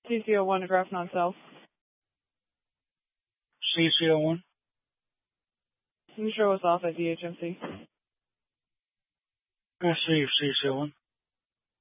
CCO1 to Grafton South. CCO1. Can you show us off at DHMC? I see you, CCO1.